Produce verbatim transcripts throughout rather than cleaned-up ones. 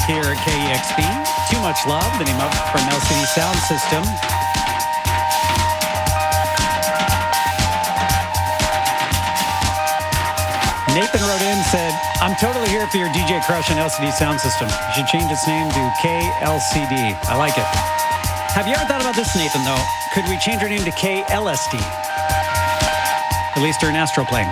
here at K E X P. Too Much Love, the name of from L C D Sound System. Nathan wrote in and said, I'm totally here for your D J crush on L C D Sound System. You should change its name to K L C D. I like it. Have you ever thought about this, Nathan, though? Could we change our name to K L S D? At least during astroplane.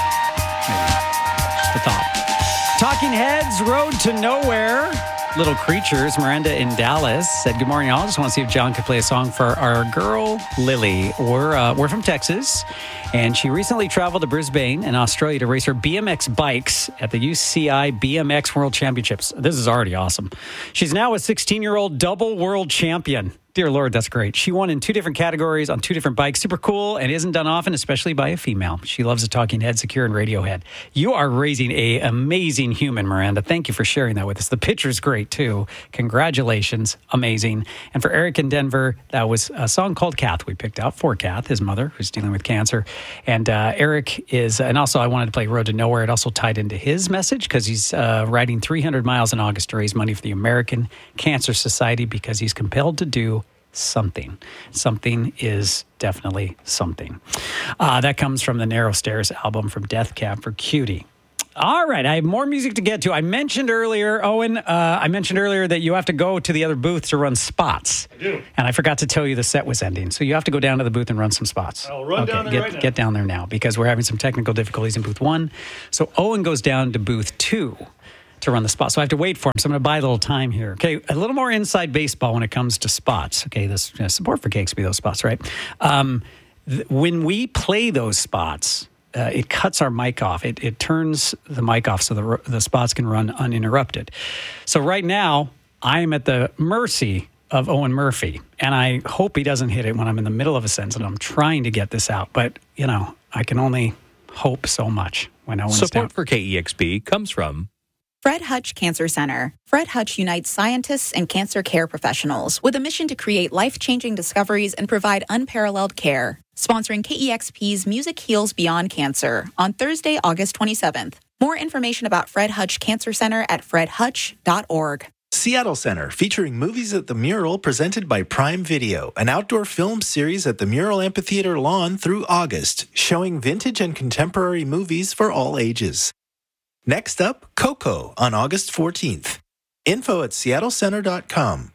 Maybe. Just a thought. Talking Heads, Road to Nowhere. Little Creatures. Miranda in Dallas said, good morning, all. Just want to see if John could play a song for our girl, Lily. We're, uh, we're from Texas, and she recently traveled to Brisbane in Australia to race her B M X bikes at the U C I B M X World Championships. This is already awesome. She's now a sixteen-year-old double world champion. Dear Lord, that's great. She won in two different categories on two different bikes. Super cool, and isn't done often, especially by a female. She loves the Talking Head, Secure, and Radiohead. You are raising an amazing human, Miranda. Thank you for sharing that with us. The picture's great, too. Congratulations. Amazing. And for Eric in Denver, that was a song called Kath we picked out for Kath, his mother, who's dealing with cancer. And uh, Eric is, and also I wanted to play Road to Nowhere. It also tied into his message because he's uh, riding three hundred miles in August to raise money for the American Cancer Society because he's compelled to do something. Something is definitely something. Uh, that comes from the Narrow Stairs album from Death Cab for Cutie. All right, I have more music to get to. I mentioned earlier, Owen, uh, I mentioned earlier that you have to go to the other booth to run spots. I do. And I forgot to tell you the set was ending. So you have to go down to the booth and run some spots. I'll run okay, down there get, right now. Get down there now because we're having some technical difficulties in booth one. So Owen goes down to booth two to run the spot. So I have to wait for him. So I'm going to buy a little time here. Okay, a little more inside baseball when it comes to spots. Okay, this you know, support for K X P, those spots, right? Um, th- when we play those spots, uh, it cuts our mic off. It, it turns the mic off so the, the spots can run uninterrupted. So right now, I am at the mercy of Owen Murphy, and I hope he doesn't hit it when I'm in the middle of a sentence, and I'm trying to get this out. But, you know, I can only hope so much when Owen's Support down. for K E X P comes from Fred Hutch Cancer Center. Fred Hutch unites scientists and cancer care professionals with a mission to create life-changing discoveries and provide unparalleled care. Sponsoring K E X P's Music Heals Beyond Cancer on Thursday, August twenty-seventh. More information about Fred Hutch Cancer Center at fred hutch dot org. Seattle Center, featuring Movies at the Mural presented by Prime Video, an outdoor film series at the Mural Amphitheater lawn through August, showing vintage and contemporary movies for all ages. Next up, Coco on August fourteenth. Info at seattle center dot com.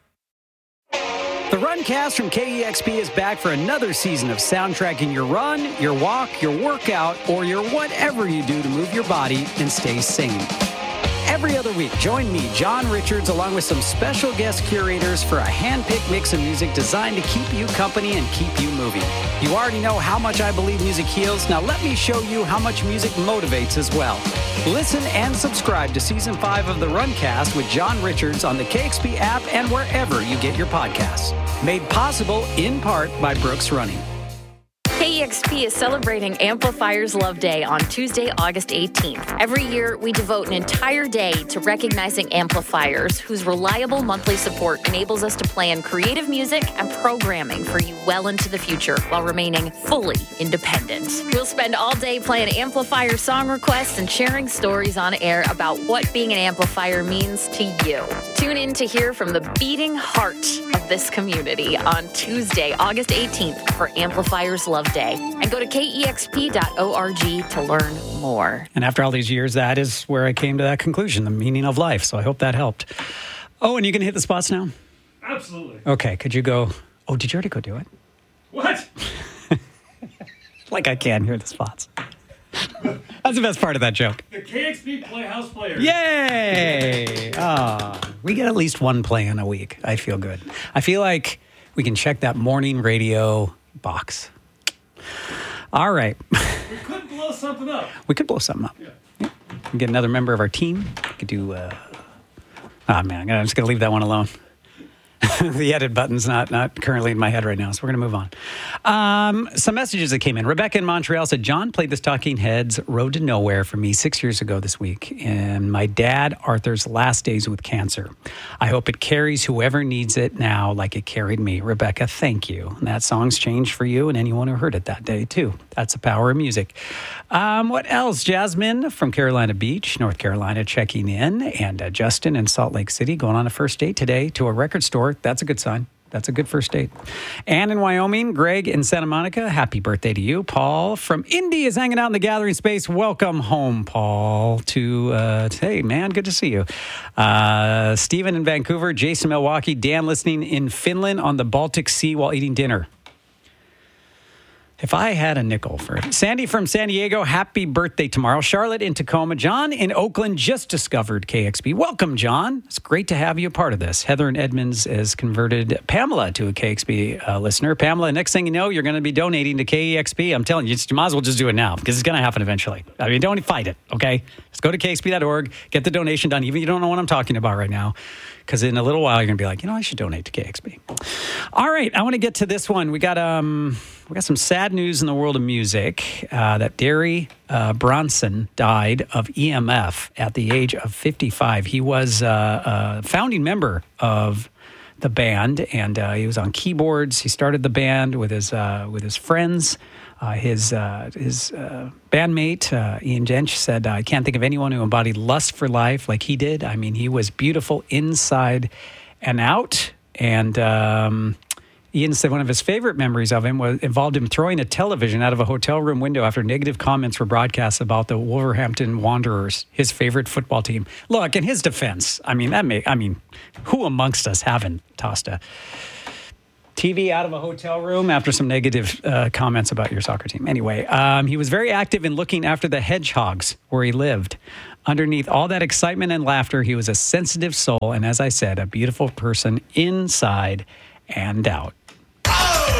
The Runcast from K E X P is back for another season of soundtracking your run, your walk, your workout, or your whatever you do to move your body and stay sane. Every other week, join me, John Richards, along with some special guest curators for a hand-picked mix of music designed to keep you company and keep you moving. You already know how much I believe music heals. Now let me show you how much music motivates as well. Listen and subscribe to Season five of The Runcast with John Richards on the K X P app and wherever you get your podcasts. Made possible in part by Brooks Running. K E X P is celebrating Amplifiers Love Day on Tuesday, August eighteenth. Every year, we devote an entire day to recognizing amplifiers whose reliable monthly support enables us to plan creative music and programming for you well into the future while remaining fully independent. We'll spend all day playing amplifier song requests and sharing stories on air about what being an amplifier means to you. Tune in to hear from the beating heart of this community on Tuesday, August eighteenth for Amplifiers Love Day. And go to K E X P dot org to learn more. And after all these years, that is where I came to that conclusion, the meaning of life. So I hope that helped. Oh, and you can hit the spots now? Absolutely. Okay, could you go? Oh, did you already go do it? What? Like I can hear the spots. That's the best part of that joke. The K X P Playhouse Players. Yay! Ah, we get at least one play in a week. I feel good. I feel like we can check that morning radio box. All right. We could blow something up. We could blow something up. Yeah. Yeah. We can get another member of our team. We could do... Uh... Oh, man, I'm just going to leave that one alone. The edit button's not not currently in my head right now, so we're going to move on. Um, some messages that came in. Rebecca in Montreal said, John played the Talking Heads' Road to Nowhere for me six years ago this week, and my dad, Arthur's last days with cancer. I hope it carries whoever needs it now like it carried me. Rebecca, thank you. And that song's changed for you and anyone who heard it that day, too. That's the power of music. Um, what else? Jasmine from Carolina Beach, North Carolina, checking in, and uh, Justin in Salt Lake City going on a first date today to a record store. That's a good sign. That's a good first date. Anne in Wyoming, Greg in Santa Monica, happy birthday to you. Paul from Indy is hanging out in the gathering space. Welcome home, Paul, to, uh, hey, man, good to see you. Uh, Stephen in Vancouver, Jason Milwaukee, Dan listening in Finland on the Baltic Sea while eating dinner. If I had a nickel for it. Sandy from San Diego, happy birthday tomorrow. Charlotte in Tacoma. John in Oakland just discovered K X P. Welcome, John. It's great to have you a part of this. Heather in Edmonds has converted Pamela to a K X P uh, listener. Pamela, next thing you know, you're going to be donating to K E X P. I'm telling you, you might as well just do it now because it's going to happen eventually. I mean, don't fight it, okay? Just go to K X P dot org, get the donation done, even if you don't know what I'm talking about right now. Because in a little while, you're going to be like, you know, I should donate to K X P. All right, I want to get to this one. We got um, we got some sad news in the world of music uh, that Derry uh, Bronson died of E M F at the age of fifty-five. He was uh, a founding member of the band, and uh, he was on keyboards. He started the band with his uh, with his friends. Uh, his uh, his uh, bandmate, uh, Ian Jench, said, I can't think of anyone who embodied lust for life like he did. I mean, he was beautiful inside and out. And um, Ian said one of his favorite memories of him was involved him throwing a television out of a hotel room window after negative comments were broadcast about the Wolverhampton Wanderers, his favorite football team. Look, in his defense, I mean, that may, I mean, who amongst us haven't tossed a T V out of a hotel room after some negative uh, comments about your soccer team? Anyway, um, he was very active in looking after the hedgehogs where he lived. Underneath all that excitement and laughter, he was a sensitive soul and, as I said, a beautiful person inside and out.